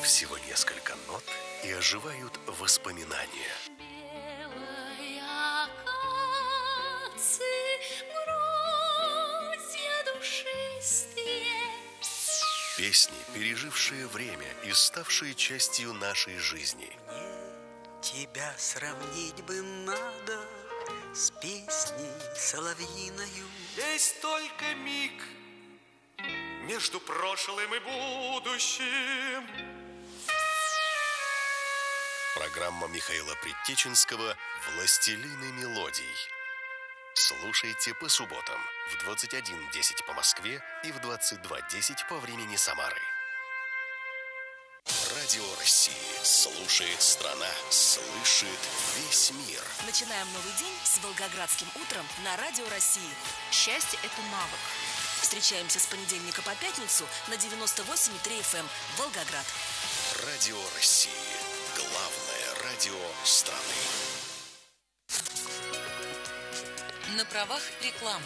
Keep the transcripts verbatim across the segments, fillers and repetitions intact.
Всего несколько нот, и оживают воспоминания. Белой акации гроздья душистые. Песни, пережившие время и ставшие частью нашей жизни. Мне тебя сравнить бы надо с песней соловьиною. Есть только миг между прошлым и будущим. Программа Михаила Предтеченского «Властелины мелодий». Слушайте по субботам в двадцать один десять по Москве и в двадцать два десять по времени Самары. Радио России. Слушает страна, слышит весь мир. Начинаем новый день с Волгоградским утром на Радио России. Счастье – это навык. Встречаемся с понедельника по пятницу на девяносто восемь и три эф эм Волгоград. Радио России. Главное радио страны. На правах рекламы.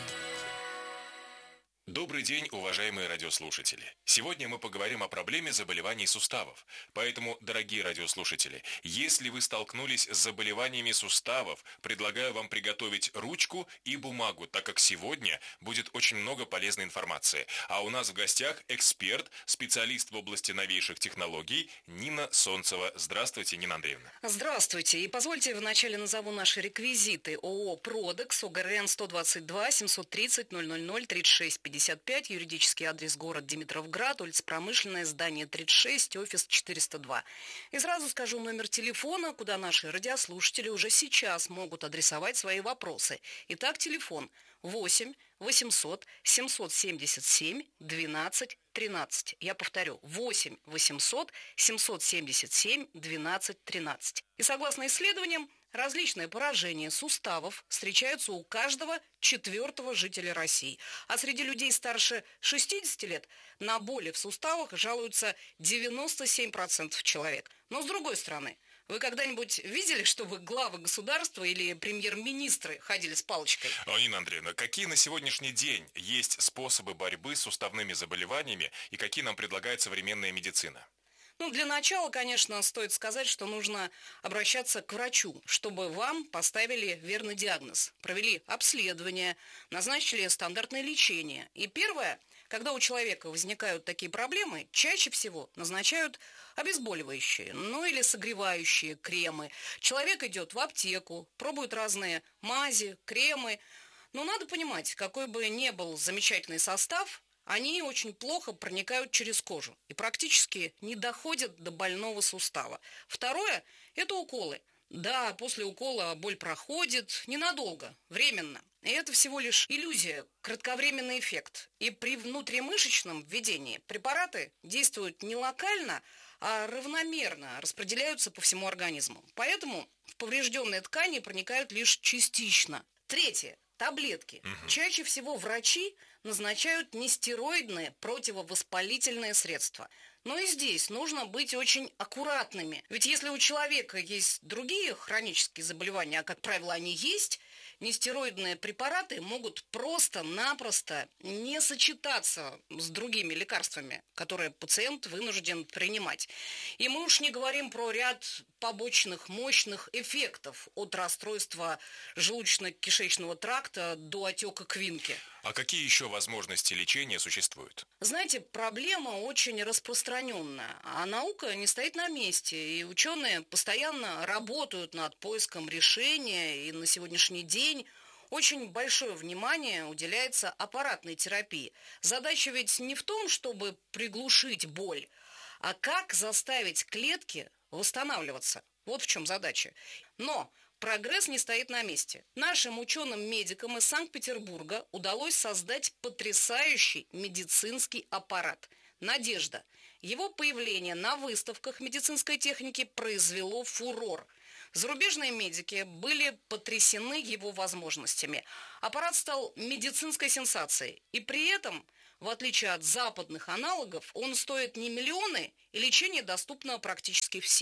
Добрый день, уважаемые радиослушатели. Сегодня мы поговорим о проблеме заболеваний суставов. Поэтому, дорогие радиослушатели, если вы столкнулись с заболеваниями суставов, предлагаю вам приготовить ручку и бумагу, так как сегодня будет очень много полезной информации. А у нас в гостях эксперт, специалист в области новейших технологий Нина Солнцева. Здравствуйте, Нина Андреевна. Здравствуйте. И позвольте вначале назову наши реквизиты. ООО «Продекс», ОГРН сто двадцать два семьсот тридцать ноль ноль ноль тридцать шесть пятьдесят пять, юридический адрес город Димитровград, улица Промышленная, здание тридцать шесть, офис четыреста два. И сразу скажу номер телефона, куда наши радиослушатели уже сейчас могут адресовать свои вопросы. Итак, телефон восемь восемьсот семьсот семьдесят семь двенадцать тринадцать. Я повторю, восемь восемьсот семьсот семьдесят семь двенадцать тринадцать. И согласно исследованиям, различные поражения суставов встречаются у каждого четвертого жителя России. А среди людей старше шестидесяти лет на боли в суставах жалуются девяносто семь процентов человек. Но с другой стороны, вы когда-нибудь видели, чтобы главы государства или премьер-министры ходили с палочкой? Нина Андреевна, какие на сегодняшний день есть способы борьбы с суставными заболеваниями и какие нам предлагает современная медицина? Ну, для начала, конечно, стоит сказать, что нужно обращаться к врачу, чтобы вам поставили верный диагноз, провели обследование, назначили стандартное лечение. И первое, когда у человека возникают такие проблемы, чаще всего назначают обезболивающие, ну или согревающие кремы. Человек идет в аптеку, пробует разные мази, кремы. Но надо понимать, какой бы ни был замечательный состав, они очень плохо проникают через кожу и практически не доходят до больного сустава. Второе – это уколы. Да, после укола боль проходит ненадолго, временно. И это всего лишь иллюзия, кратковременный эффект. И при внутримышечном введении препараты действуют не локально, а равномерно распределяются по всему организму. Поэтому в поврежденные ткани проникают лишь частично. Третье. Таблетки. Угу. Чаще всего врачи назначают нестероидные противовоспалительные средства. Но и здесь нужно быть очень аккуратными. Ведь если у человека есть другие хронические заболевания, а, как правило, они есть, нестероидные препараты могут просто-напросто не сочетаться с другими лекарствами, которые пациент вынужден принимать. И мы уж не говорим про ряд побочных мощных эффектов от расстройства желудочно-кишечного тракта до отека квинки. А какие еще возможности лечения существуют? Знаете, проблема очень распространенная, а наука не стоит на месте, и ученые постоянно работают над поиском решения, и на сегодняшний день очень большое внимание уделяется аппаратной терапии. Задача ведь не в том, чтобы приглушить боль, а как заставить клетки восстанавливаться. Вот в чем задача. Но прогресс не стоит на месте. Нашим ученым-медикам из Санкт-Петербурга удалось создать потрясающий медицинский аппарат «Надежда». Его появление на выставках медицинской техники произвело фурор. Зарубежные медики были потрясены его возможностями. Аппарат стал медицинской сенсацией. И при этом, в отличие от западных аналогов, он стоит не миллионы, и лечение доступно практически всем.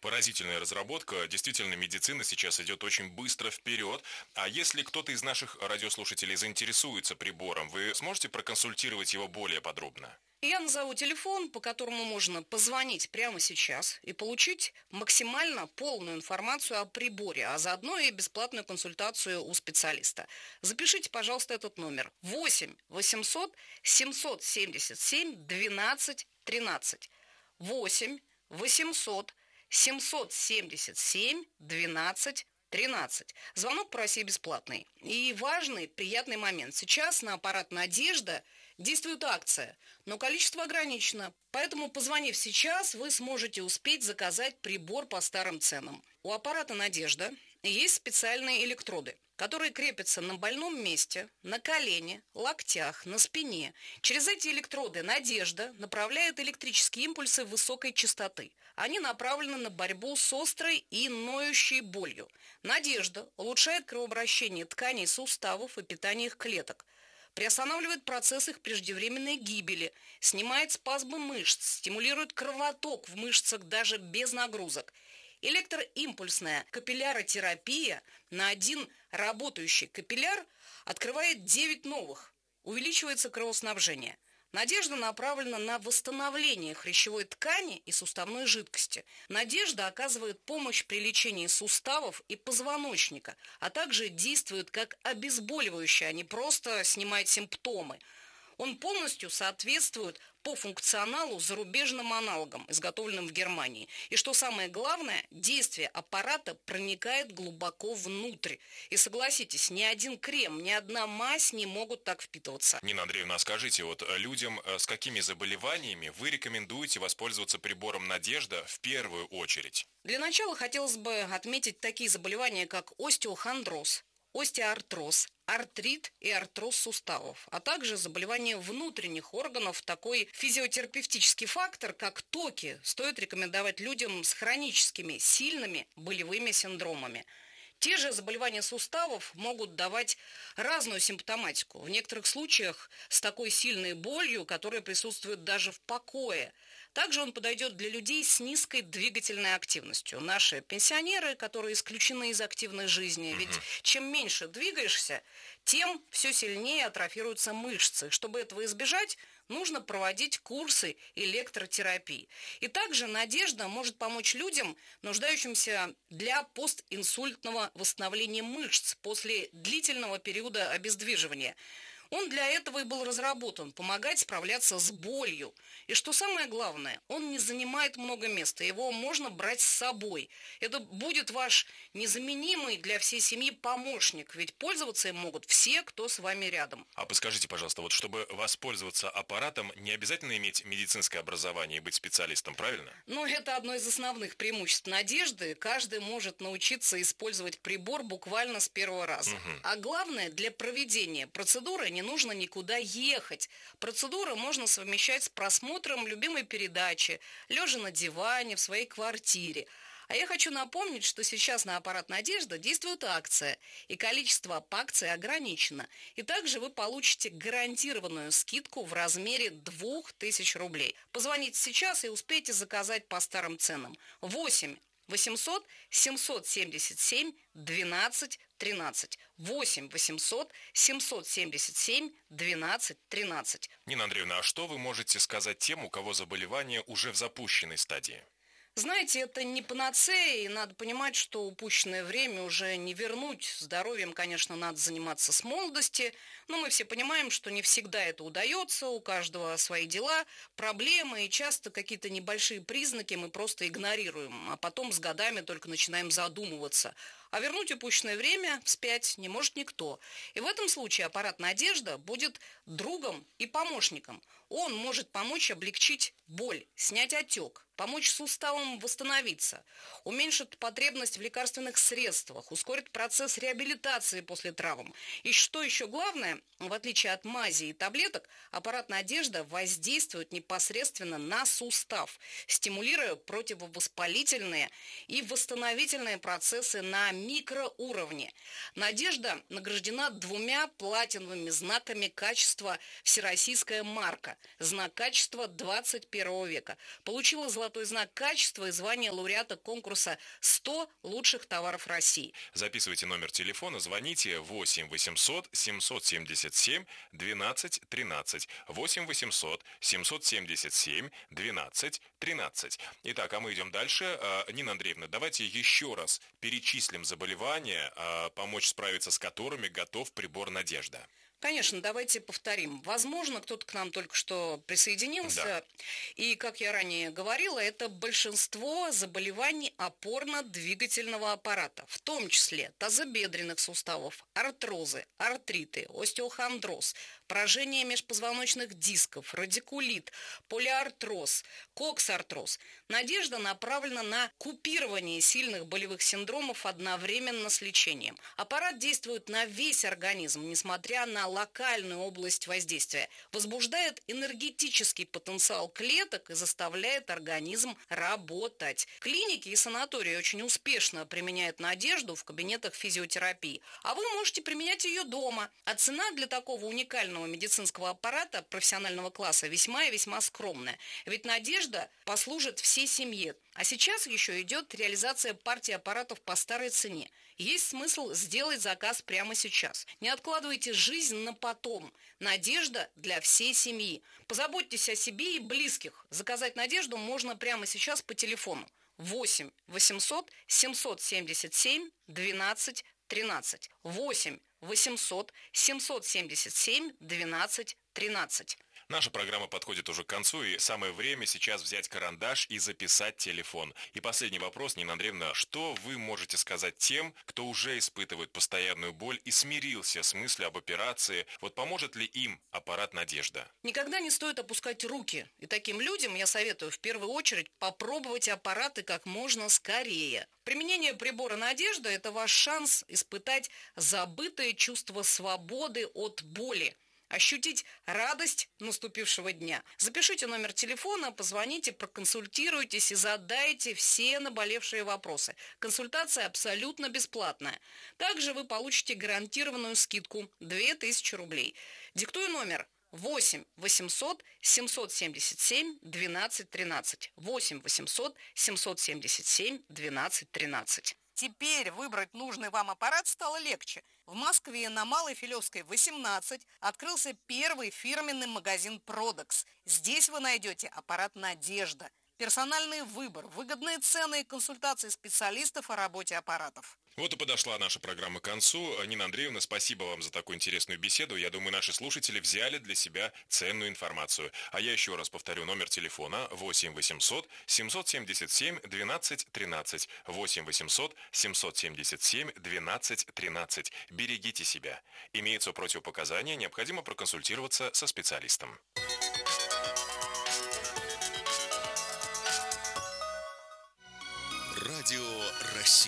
Поразительная разработка. Действительно, медицина сейчас идет очень быстро вперед. А если кто-то из наших радиослушателей заинтересуется прибором, вы сможете проконсультировать его более подробно? Я назову телефон, по которому можно позвонить прямо сейчас и получить максимально полную информацию о приборе, а заодно и бесплатную консультацию у специалиста. Запишите, пожалуйста, этот номер. восемь восемьсот семьсот семьдесят семь двенадцать тринадцать. восемь восемьсот семьсот семьдесят семь двенадцать тринадцать. Звонок по России бесплатный. И важный, приятный момент. Сейчас на аппарат «Надежда» действует акция, но количество ограничено. Поэтому, позвонив сейчас, вы сможете успеть заказать прибор по старым ценам. У аппарата «Надежда» есть специальные электроды, которые крепятся на больном месте, на колене, локтях, на спине. Через эти электроды «Надежда» направляет электрические импульсы высокой частоты. Они направлены на борьбу с острой и ноющей болью. «Надежда» улучшает кровообращение тканей суставов и питание их клеток, приостанавливает процесс их преждевременной гибели, снимает спазмы мышц, стимулирует кровоток в мышцах даже без нагрузок. Электроимпульсная капилляротерапия на один работающий капилляр открывает девять новых. Увеличивается кровоснабжение. «Надежда» направлена на восстановление хрящевой ткани и суставной жидкости. «Надежда» оказывает помощь при лечении суставов и позвоночника, а также действует как обезболивающее, а не просто снимает симптомы. Он полностью соответствует по функционалу зарубежным аналогам, изготовленным в Германии. И что самое главное, действие аппарата проникает глубоко внутрь. И согласитесь, ни один крем, ни одна мазь не могут так впитываться. Нина Андреевна, а скажите, вот людям с какими заболеваниями вы рекомендуете воспользоваться прибором «Надежда» в первую очередь? Для начала хотелось бы отметить такие заболевания, как остеохондроз, остеоартроз, артрит и артроз суставов, а также заболевания внутренних органов. Такой физиотерапевтический фактор, как токи, стоит рекомендовать людям с хроническими, сильными болевыми синдромами. Те же заболевания суставов могут давать разную симптоматику. В некоторых случаях с такой сильной болью, которая присутствует даже в покое. Также он подойдет для людей с низкой двигательной активностью. Наши пенсионеры, которые исключены из активной жизни, ведь чем меньше двигаешься, тем все сильнее атрофируются мышцы. Чтобы этого избежать, нужно проводить курсы электротерапии. И также «Надежда» может помочь людям, нуждающимся для постинсультного восстановления мышц после длительного периода обездвиживания. Он для этого и был разработан – помогать справляться с болью. И что самое главное, он не занимает много места, его можно брать с собой. Это будет ваш незаменимый для всей семьи помощник, ведь пользоваться им могут все, кто с вами рядом. А подскажите, пожалуйста, вот чтобы воспользоваться аппаратом, не обязательно иметь медицинское образование и быть специалистом, правильно? Ну, это одно из основных преимуществ «Надежды». Каждый может научиться использовать прибор буквально с первого раза. Угу. А главное, для проведения процедуры не нужно никуда ехать. Процедуру можно совмещать с просмотром любимой передачи, лежа на диване в своей квартире. А я хочу напомнить, что сейчас на аппарат «Надежда» действует акция, и количество по акции ограничено. И также вы получите гарантированную скидку в размере двух тысяч рублей. Позвоните сейчас и успейте заказать по старым ценам. восемь восемьсот семьсот семьдесят семь двенадцать тринадцать. восемь восемьсот семьсот семьдесят семь двенадцать тринадцать. Нина Андреевна, а что вы можете сказать тем, у кого заболевание уже в запущенной стадии? Знаете, это не панацея, и надо понимать, что упущенное время уже не вернуть. Здоровьем, конечно, надо заниматься с молодости, но мы все понимаем, что не всегда это удается, у каждого свои дела, проблемы, и часто какие-то небольшие признаки мы просто игнорируем, а потом с годами только начинаем задумываться. А вернуть упущенное время вспять не может никто. И в этом случае аппарат «Надежда» будет другом и помощником. Он может помочь облегчить боль, снять отек, помочь суставам восстановиться, уменьшит потребность в лекарственных средствах, ускорит процесс реабилитации после травм. И что еще главное, в отличие от мази и таблеток, аппарат «Надежда» воздействует непосредственно на сустав, стимулируя противовоспалительные и восстановительные процессы на микроуровне. «Надежда» награждена двумя платиновыми знаками качества «Всероссийская марка». Знак качества двадцать первого века. Получила золотой знак качества и звание лауреата конкурса сто лучших товаров России. Записывайте номер телефона, звоните восемь восемьсот семьсот семьдесят семь двенадцать тринадцать. восемь восемьсот семьсот семьдесят семь двенадцать тринадцать. Итак, а мы идем дальше. Нина Андреевна, давайте еще раз перечислим заболевания, помочь справиться с которыми готов прибор «Надежда». Конечно, давайте повторим. Возможно, кто-то к нам только что присоединился. Да. И, как я ранее говорила, это большинство заболеваний опорно-двигательного аппарата, в том числе тазобедренных суставов, артрозы, артриты, остеохондроз, поражение межпозвоночных дисков, радикулит, полиартроз, коксартроз. Надежда направлена на купирование сильных болевых синдромов одновременно с лечением. Аппарат действует на весь организм, несмотря на локальную область воздействия, возбуждает энергетический потенциал клеток и заставляет организм работать. Клиники и санатории очень успешно применяют Надежду в кабинетах физиотерапии, а вы можете применять ее дома. А цена для такого уникального медицинского аппарата профессионального класса весьма и весьма скромная. Ведь Надежда послужит всей семье. А сейчас еще идет реализация партии аппаратов по старой цене. Есть смысл сделать заказ прямо сейчас. Не откладывайте жизнь на потом. Надежда для всей семьи. Позаботьтесь о себе и близких. Заказать Надежду можно прямо сейчас по телефону восемь восемьсот семьсот семьдесят семь двенадцать тринадцать. восемь восемьсот семьсот семьдесят семь двенадцать тринадцать. Наша программа подходит уже к концу, и самое время сейчас взять карандаш и записать телефон. И последний вопрос, Нина Андреевна, что вы можете сказать тем, кто уже испытывает постоянную боль и смирился с мыслью об операции? Вот поможет ли им аппарат «Надежда»? Никогда не стоит опускать руки. И таким людям я советую в первую очередь попробовать аппараты как можно скорее. Применение прибора «Надежда» – это ваш шанс испытать забытое чувство свободы от боли. Ощутить радость наступившего дня. Запишите номер телефона, позвоните, проконсультируйтесь и задайте все наболевшие вопросы. Консультация абсолютно бесплатная. Также вы получите гарантированную скидку две тысячи рублей. Диктую номер восемь восемьсот семьсот семьдесят семь двенадцать тринадцать. восемь восемьсот семьсот семьдесят семь двенадцать тринадцать. Теперь выбрать нужный вам аппарат стало легче. В Москве на Малой Филевской, восемнадцать, открылся первый фирменный магазин «Продекс». Здесь вы найдете аппарат «Надежда». Персональный выбор, выгодные цены и консультации специалистов о работе аппаратов. Вот и подошла наша программа к концу. Нина Андреевна, спасибо вам за такую интересную беседу. Я думаю, наши слушатели взяли для себя ценную информацию. А я еще раз повторю номер телефона восемь восемьсот семьсот семьдесят семь двенадцать тринадцать. восемь восемьсот семьсот семьдесят семь двенадцать тринадцать. Берегите себя. Имеются противопоказания, необходимо проконсультироваться со специалистом. Радио России.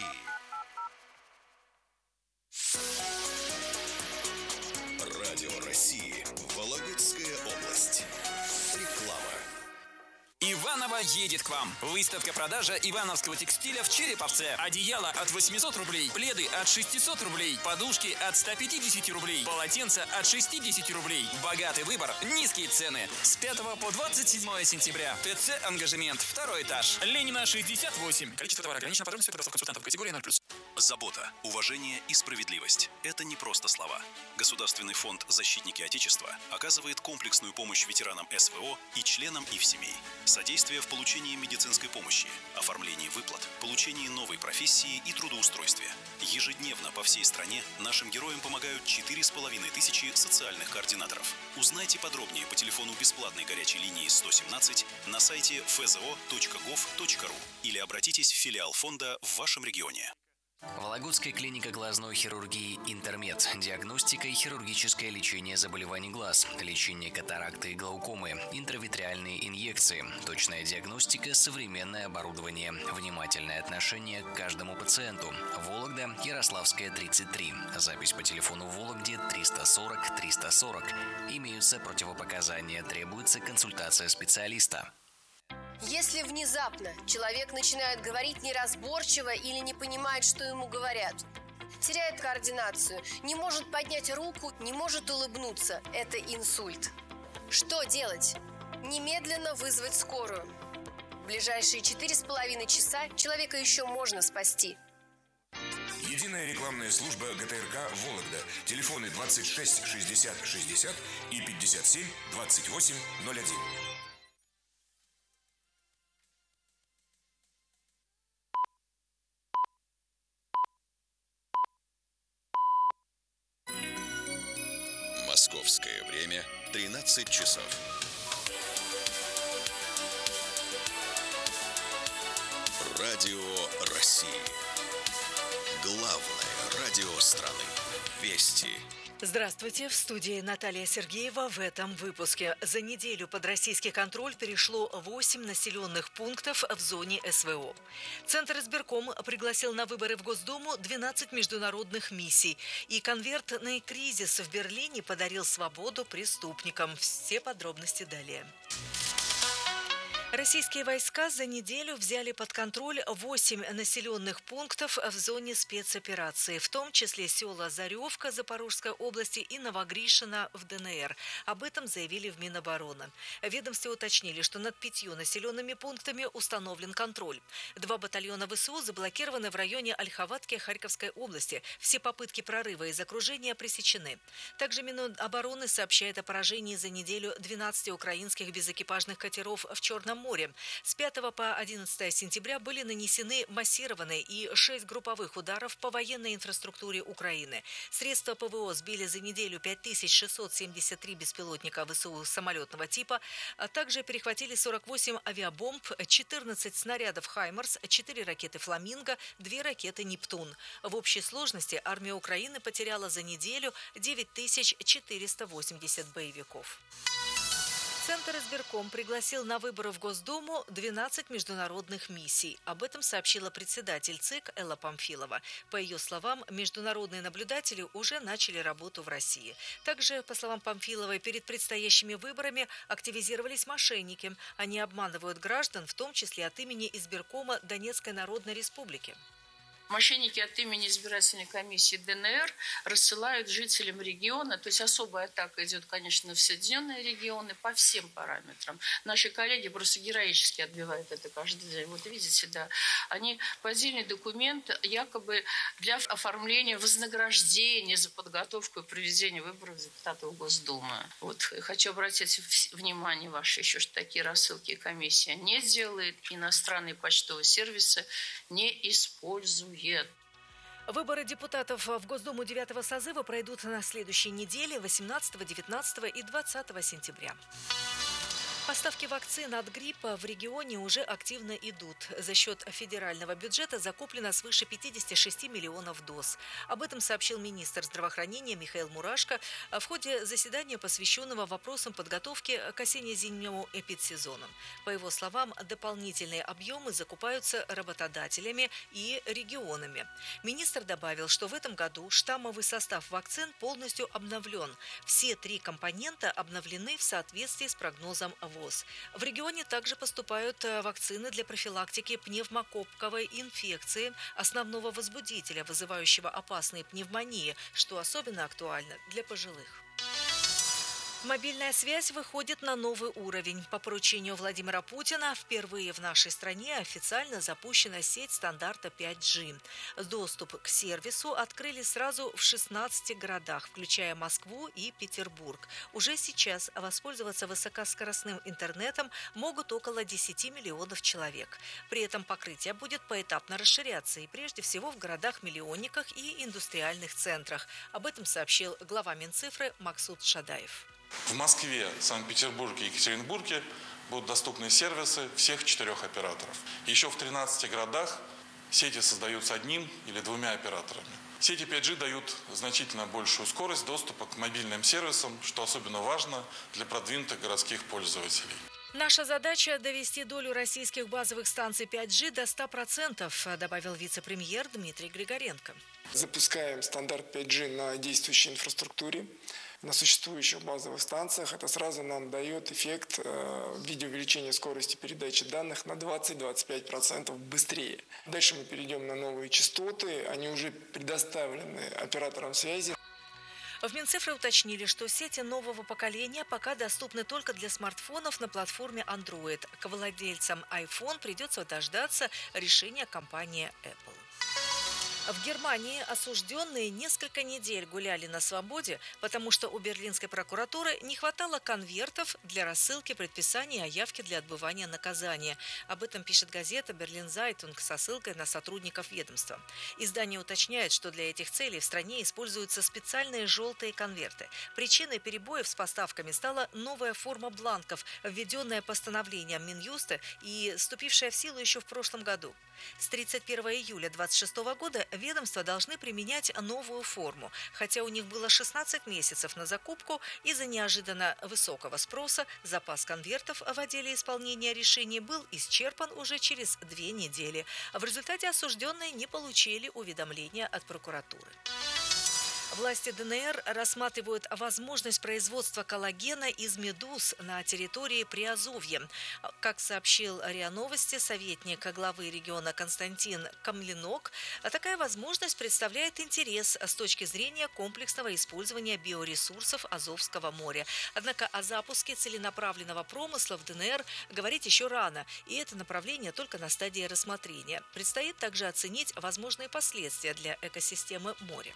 Радио России. Вологодская область. Реклама. Иваново едет к вам. Выставка-продажа ивановского текстиля в Череповце. Одеяло от восьмисот рублей, пледы от шестисот рублей, подушки от ста пятидесяти рублей, полотенца от шестидесяти рублей. Богатый выбор, низкие цены. С пятого по двадцать седьмое сентября. ТЦ «Ангажемент», второй этаж. Ленина, шестьдесят восемь. Количество товара ограничено, подробности продавцов консультантов категории ноль плюс. Забота, уважение и справедливость – это не просто слова. Государственный фонд «Защитники Отечества» оказывает комплексную помощь ветеранам СВО и членам их семей. Содействие в получении медицинской помощи, оформлении выплат, получении новой профессии и трудоустройстве. Ежедневно по всей стране нашим героям помогают четыре с половиной тысячи социальных координаторов. Узнайте подробнее по телефону бесплатной горячей линии сто семнадцать на сайте эф зэ о точка гов точка ру или обратитесь в филиал фонда в вашем регионе. Вологодская клиника глазной хирургии «Интермед». Диагностика и хирургическое лечение заболеваний глаз, лечение катаракты и глаукомы, интравитреальные инъекции, точная диагностика, современное оборудование, внимательное отношение к каждому пациенту. Вологда, Ярославская, тридцать три. Запись по телефону в Вологде триста сорок триста сорок. Имеются противопоказания, требуется консультация специалиста. Если внезапно человек начинает говорить неразборчиво или не понимает, что ему говорят, теряет координацию, не может поднять руку, не может улыбнуться, это инсульт. Что делать? Немедленно вызвать скорую. В ближайшие четыре с половиной часа человека еще можно спасти. Единая рекламная служба ГТРК «Вологда». Телефоны двадцать шесть шестьдесят шестьдесят и пятьдесят семь двадцать восемь ноль один. Московское время тринадцать часов. Радио России. Главное радио страны. Вести. Здравствуйте, в студии Наталья Сергеева. В этом выпуске. За неделю под российский контроль перешло восемь населенных пунктов в зоне СВО. Центр избирком пригласил на выборы в Госдуму двенадцать международных миссий. И конвертный кризис в Берлине подарил свободу преступникам. Все подробности далее. Российские войска за неделю взяли под контроль восемь населенных пунктов в зоне спецоперации, в том числе села Заревка Запорожской области и Новогришино в ДНР. Об этом заявили в Минобороны. В ведомстве уточнили, что над пятью населенными пунктами установлен контроль. Два батальона ВСУ заблокированы в районе Ольховатки Харьковской области. Все попытки прорыва из окружения пресечены. Также Минобороны сообщает о поражении за неделю двенадцати украинских безэкипажных катеров в Черном море. С пятого по одиннадцатое сентября были нанесены массированные и шесть групповых ударов по военной инфраструктуре Украины. Средства ПВО сбили за неделю пять тысяч шестьсот семьдесят три беспилотника ВСУ самолетного типа, а также перехватили сорок восемь авиабомб, четырнадцать снарядов «Хаймарс», четыре ракеты «Фламинго», две ракеты «Нептун». В общей сложности армия Украины потеряла за неделю девять тысяч четыреста восемьдесят боевиков. Центр избирком пригласил на выборы в Госдуму двенадцать международных миссий. Об этом сообщила председатель ЦИК Элла Памфилова. По ее словам, международные наблюдатели уже начали работу в России. Также, по словам Памфиловой, перед предстоящими выборами активизировались мошенники. Они обманывают граждан, в том числе от имени избиркома Донецкой Народной Республики. Мошенники от имени избирательной комиссии ДНР рассылают жителям региона, то есть особая атака идет, конечно, в Соединенные регионы по всем параметрам. Наши коллеги просто героически отбивают это каждый день. Вот видите, да, они поддельный документ якобы для оформления вознаграждения за подготовку и проведение выборов депутатов Госдумы. Вот хочу обратить внимание ваше еще, что такие рассылки комиссия не делает, иностранные почтовые сервисы не используют. Выборы депутатов в Госдуму девятого созыва пройдут на следующей неделе восемнадцатого, девятнадцатого и двадцатого сентября. Поставки вакцин от гриппа в регионе уже активно идут. За счет федерального бюджета закуплено свыше пятьдесят шесть миллионов доз. Об этом сообщил министр здравоохранения Михаил Мурашко в ходе заседания, посвященного вопросам подготовки к осенне-зимнему эпидсезону. По его словам, дополнительные объемы закупаются работодателями и регионами. Министр добавил, что в этом году штаммовый состав вакцин полностью обновлен. Все три компонента обновлены в соответствии с прогнозом ВОЗ. В регионе также поступают вакцины для профилактики пневмококковой инфекции, основного возбудителя, вызывающего опасные пневмонии, что особенно актуально для пожилых. Мобильная связь выходит на новый уровень. По поручению Владимира Путина впервые в нашей стране официально запущена сеть стандарта пять джи. Доступ к сервису открыли сразу в шестнадцати городах, включая Москву и Петербург. Уже сейчас воспользоваться высокоскоростным интернетом могут около десяти миллионов человек. При этом покрытие будет поэтапно расширяться, и прежде всего в городах-миллионниках и индустриальных центрах. Об этом сообщил глава Минцифры Максут Шадаев. В Москве, Санкт-Петербурге и Екатеринбурге будут доступны сервисы всех четырех операторов. Еще в тринадцати городах сети создаются одним или двумя операторами. Сети пять джи дают значительно большую скорость доступа к мобильным сервисам, что особенно важно для продвинутых городских пользователей. Наша задача – довести долю российских базовых станций пять джи до ста процентов, добавил вице-премьер Дмитрий Григоренко. Запускаем стандарт пять джи на действующей инфраструктуре, на существующих базовых станциях. Это сразу нам дает эффект э, в виде увеличения скорости передачи данных на двадцать — двадцать пять процентов быстрее. Дальше мы перейдем на новые частоты, они уже предоставлены операторам связи. В Минцифры уточнили, что сети нового поколения пока доступны только для смартфонов на платформе Android. К владельцам iPhone придется дождаться решения компании Apple. В Германии осужденные несколько недель гуляли на свободе, потому что у берлинской прокуратуры не хватало конвертов для рассылки предписаний о явке для отбывания наказания. Об этом пишет газета «Берлин Зайтунг» со ссылкой на сотрудников ведомства. Издание уточняет, что для этих целей в стране используются специальные желтые конверты. Причиной перебоев с поставками стала новая форма бланков, введенная постановлением Минюста и вступившая в силу еще в прошлом году. С тридцать первого июля две тысячи двадцать шестого года ведомства должны применять новую форму, хотя у них было шестнадцать месяцев на закупку. Из-за неожиданно высокого спроса запас конвертов в отделе исполнения решений был исчерпан уже через две недели. В результате осужденные не получили уведомления от прокуратуры. Власти ДНР рассматривают возможность производства коллагена из медуз на территории Приазовья. Как сообщил РИА Новости советник главы региона Константин Камленок, такая возможность представляет интерес с точки зрения комплексного использования биоресурсов Азовского моря. Однако о запуске целенаправленного промысла в ДНР говорить еще рано, и это направление только на стадии рассмотрения. Предстоит также оценить возможные последствия для экосистемы моря.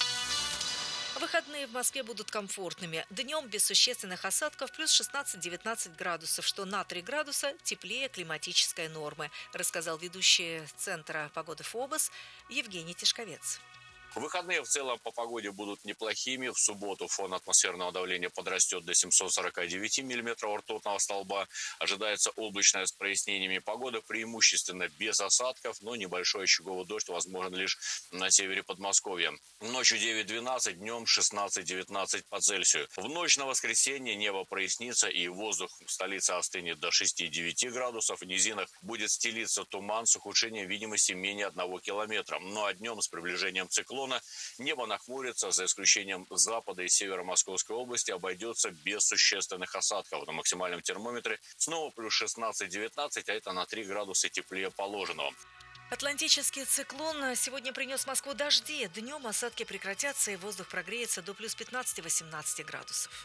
Выходные в Москве будут комфортными. Днем без существенных осадков плюс шестнадцать-девятнадцать градусов, что на три градуса теплее климатической нормы, рассказал ведущий Центра погоды ФОБОС Евгений Тишковец. Выходные в целом по погоде будут неплохими. В субботу фон атмосферного давления подрастет до семисот сорока девяти миллиметров ртутного столба. Ожидается облачная с прояснениями погода, преимущественно без осадков, но небольшой очаговый дождь возможен лишь на севере Подмосковья. Ночью девять-двенадцать, днем шестнадцать-девятнадцать по Цельсию. В ночь на воскресенье небо прояснится и воздух в столице остынет до шести-девяти градусов. В низинах будет стелиться туман с ухудшением видимости менее одного километра. Ну а днем с приближением циклона небо нахмурится, за исключением запада и севера Московской области, обойдется без существенных осадков. На максимальном термометре снова плюс шестнадцать-девятнадцать, а это на три градуса теплее положенного. Атлантический циклон сегодня принес в Москву дожди. Днем осадки прекратятся и воздух прогреется до плюс пятнадцати-восемнадцати градусов.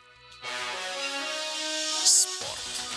Спорт.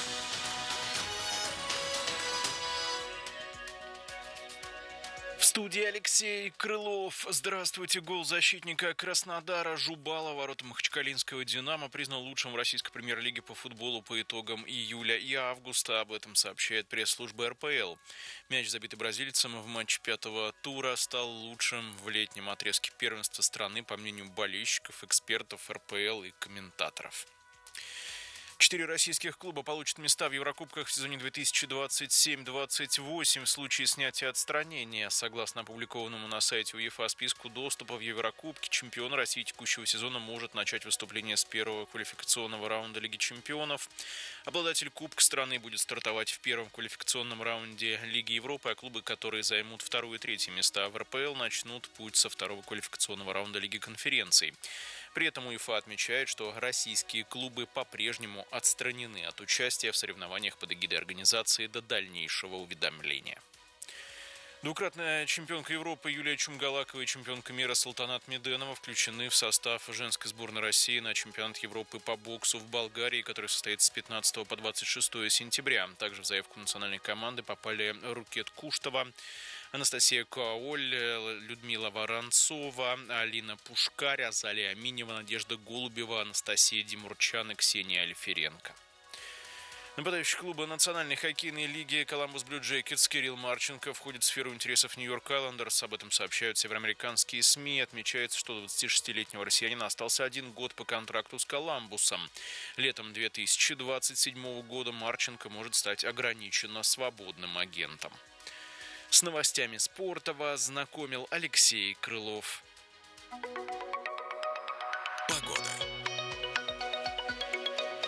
В студии Алексей Крылов. Здравствуйте. Гол защитника Краснодара Жубала воротам махачкалинского «Динамо» признан лучшим в российской премьер-лиге по футболу по итогам июля и августа. Об этом сообщает пресс-служба эр пэ эл. Мяч, забитый бразильцем в матче пятого тура, стал лучшим в летнем отрезке первенства страны, по мнению болельщиков, экспертов эр пэ эл и комментаторов. Четыре российских клуба получат места в Еврокубках в сезоне две тысячи двадцать семь - двадцать восемь в случае снятия отстранения. Согласно опубликованному на сайте УЕФА списку доступа в Еврокубки, чемпион России текущего сезона может начать выступление с первого квалификационного раунда Лиги чемпионов. Обладатель Кубка страны будет стартовать в первом квалификационном раунде Лиги Европы, а клубы, которые займут второе и третье места в эр пэ эл, начнут путь со второго квалификационного раунда Лиги конференций. При этом УЕФА отмечает, что российские клубы по-прежнему отстранены от участия в соревнованиях под эгидой организации до дальнейшего уведомления. Двукратная чемпионка Европы Юлия Чумгалакова и чемпионка мира Салтанат Меденова включены в состав женской сборной России на чемпионат Европы по боксу в Болгарии, который состоится с пятнадцатого по двадцать шестое сентября. Также в заявку национальной команды попали Рукет Куштова, Анастасия Каоль, Людмила Воронцова, Алина Пушкарь, Азалия Аминева, Надежда Голубева, Анастасия Димурчан и Ксения Альференко. Нападающий клуба Национальной хоккейной лиги Columbus Blue Jackets Кирилл Марченко входит в сферу интересов Нью-Йорк Айлендерс. Об этом сообщают североамериканские СМИ. Отмечается, что у двадцатишестилетнего россиянина остался один год по контракту с Коламбусом. Летом две тысячи двадцать седьмого года Марченко может стать ограниченно свободным агентом. С новостями спорта вас знакомил Алексей Крылов. две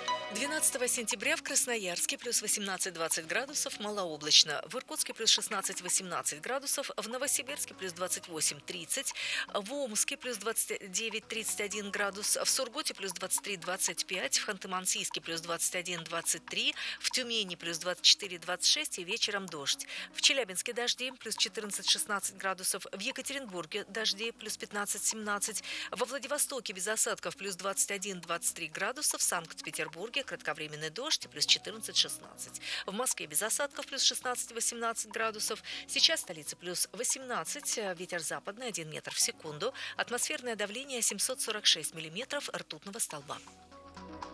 двенадцатого сентября в Красноярске плюс восемнадцать-двадцать градусов, малооблачно. В Иркутске плюс шестнадцать-восемнадцать градусов, в Новосибирске плюс двадцать восемь-тридцать, в Омске плюс двадцать девять-тридцать один градус, в Сургуте плюс двадцать три-двадцать пять, в Ханты-Мансийске плюс двадцать один-двадцать три, в Тюмени плюс двадцать четыре-двадцать шесть и вечером дождь. В Челябинске дожди плюс четырнадцать-шестнадцать градусов, в Екатеринбурге дожди плюс пятнадцать-семнадцать, во Владивостоке без осадков плюс двадцать один-двадцать три градуса, в Санкт-Петербурге кратковременный дождь плюс четырнадцать-шестнадцать. В Москве без осадков плюс шестнадцать-восемнадцать градусов. Сейчас столица плюс восемнадцать, ветер западный один метр в секунду, атмосферное давление семьсот сорок шесть миллиметров ртутного столба.